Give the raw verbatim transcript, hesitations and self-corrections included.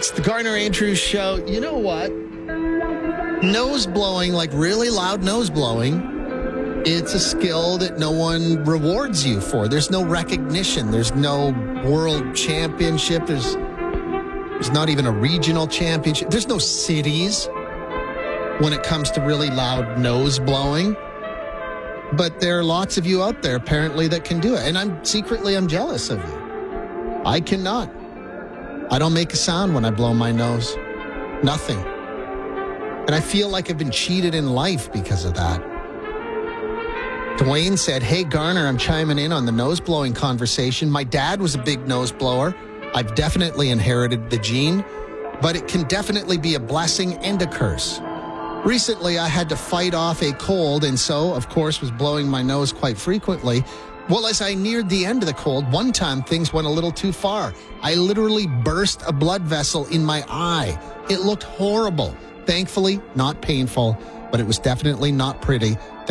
It's the Garner Andrews Show. You know what? Nose blowing, like really loud nose blowing, it's a skill that no one rewards you for. There's no recognition. There's no world championship. There's, there's not even a regional championship. There's no cities when it comes to really loud nose blowing. But there are lots of you out there, apparently, that can do it. And I'm secretly, I'm jealous of you. I cannot. I don't make a sound when I blow my nose. Nothing. And I feel like I've been cheated in life because of that. Dwayne said, hey, Garner, I'm chiming in on the nose blowing conversation. My dad was a big nose blower. I've definitely inherited the gene, but it can definitely be a blessing and a curse. Recently, I had to fight off a cold, and so, of course, was blowing my nose quite frequently. Well, as I neared the end of the cold, one time things went a little too far. I literally burst a blood vessel in my eye. It looked horrible. Thankfully, not painful, but it was definitely not pretty.